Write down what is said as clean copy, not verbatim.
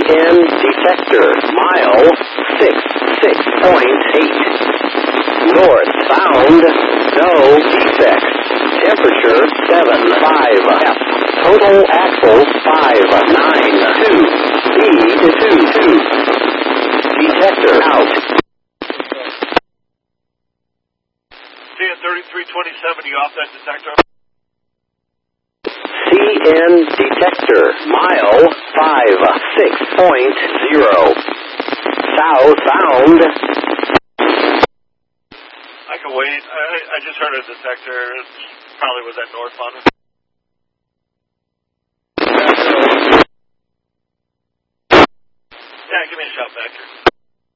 CN detector, mile 6.8. Northbound, no defects. Temperature 75 F. Total axle 592. Speed 22. Detector out. CN 332070 off that detector. CN detector, mile 56.0. Southbound. I can wait. I just heard a detector. It probably was at northbound.